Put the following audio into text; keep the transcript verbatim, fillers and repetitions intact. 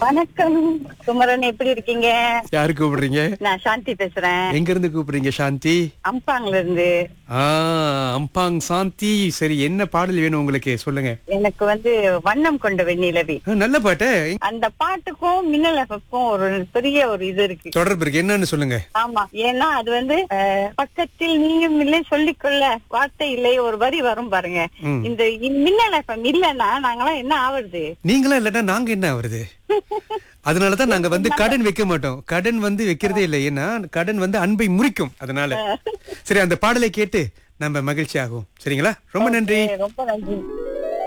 வணக்கம் குமரன், எப்படி இருக்கீங்க? யாரு கூப்பிடுறீங்க? நான் சாந்தி பேசுறேன். எங்க இருந்து கூப்பிடுறீங்க சாந்தி? அம்பாங்ல இருந்து. ஆ, அம்பாங் சாந்தி. சரி, என்ன பாடல் வேணும் உங்களுக்கு? சொல்லுங்க. எனக்கு வந்து வண்ணம் கொண்ட வெண்ணிலவி. ஆ, நல்ல பாட்டு. அந்த பாட்டுக்கும் மின்னல் எஃப்எம்க்கும் ஒரு பெரிய ஒரு இது இருக்கு, தொடர்பு இருக்கு. என்னன்னு சொல்லுங்க. ஆமா. ஏன்னா அது வந்து அஹ், பக்கத்தில் நீயும் இல்லை சொல்லிக்கொள்ள வார்த்தை இல்லை ஒரு வரி வரும் பாருங்க. ம். இந்த மின்னல் எஃப்எம் இல்லன்னா நாங்களாம் என்ன ஆவறது? நீங்களா இல்லன்னா நாங்க என்ன வருது? அதனாலதான் நாங்க வந்து கடன் வைக்க மாட்டோம். கடன் வந்து வைக்கிறதே இல்லை. ஏன்னா கடன் வந்து அன்பை முறிக்கும். அதனால சரி, அந்த பாடலை கேட்டு நம்ம மகிழ்ச்சி ஆகும். சரிங்களா? ரொம்ப நன்றி. ரொம்ப நன்றி.